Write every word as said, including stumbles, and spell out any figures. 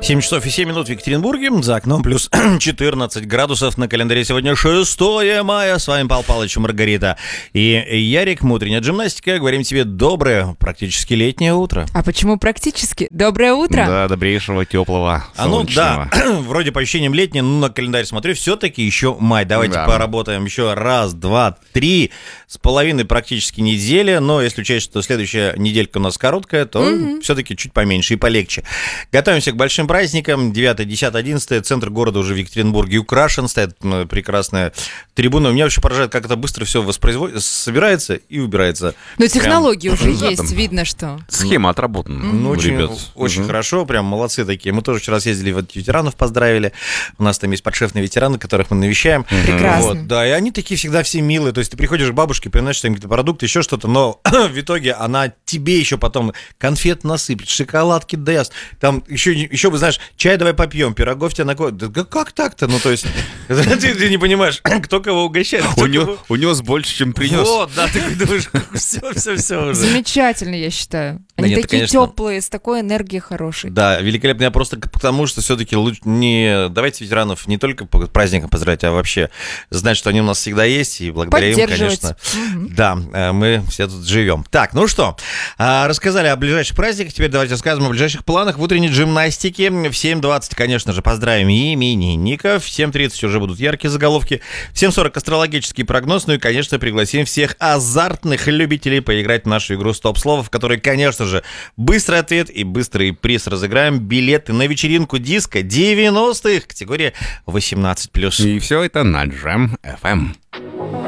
семь часов и семь минут в Екатеринбурге, за окном плюс четырнадцать градусов, на календаре сегодня шестое мая, с вами Павел Павлович, Маргарита и Ярик, мы утренняя джимнастика, говорим тебе доброе, практически летнее утро. А почему практически? Доброе утро. Да, добрейшего, теплого, А ну солнечного. да, вроде по ощущениям летнее, но на календарь смотрю, все-таки еще май, давайте Да. поработаем еще раз, два, три, с половиной практически недели, но если учесть, что следующая неделька у нас короткая, то mm-hmm. все-таки чуть поменьше и полегче. Готовимся к большим праздникам. девятое, десятое, одиннадцатое. Центр города уже в Екатеринбурге украшен. Стоит прекрасная трибуна. Меня вообще поражает, как это быстро все воспроизводится, собирается и убирается. Но технологии прям... уже есть, видно, что. Схема отработана. Ну, очень, ребят. очень угу. хорошо, прям молодцы такие. Мы тоже вчера съездили, вот ветеранов поздравили. У нас там есть подшефные ветераны, которых мы навещаем. Прекрасно. Вот, да, и они такие всегда все милые. То есть ты приходишь к бабушке, приносишь им какие-то продукты, еще что-то, но в итоге она тебе еще потом конфет насыпет, шоколадки даст. Там еще, еще бы, знаешь, чай давай попьем, пирогов тебе накоют. Да как так-то? Ну, то есть, ты, ты не понимаешь, кто кого угощает. Кто У него, кого... унес больше, чем принес. Вот, да, ты думаешь, все, все, все уже. Замечательно, я считаю. Они Да нет, такие конечно... теплые, с такой энергией хорошей. Да, великолепно. Я просто потому, что все-таки лучше не давайте ветеранов не только по праздникам поздравлять, а вообще знать, что они у нас всегда есть, и благодаря им, конечно. Угу. Да, мы все тут живем. Так, ну что, рассказали о ближайших праздниках, теперь давайте рассказываем о ближайших планах в утренней джимнастике. В семь двадцать, конечно же, поздравим именинников, в семь тридцать уже будут яркие заголовки, в семь сорок астрологический прогноз, ну и, конечно, пригласим всех азартных любителей поиграть в нашу игру «Стоп-слово», в которой, конечно же, быстрый ответ и быстрый приз разыграем. Билеты на вечеринку диско девяностых, категория восемнадцать плюс. И все это на Джем эф эм.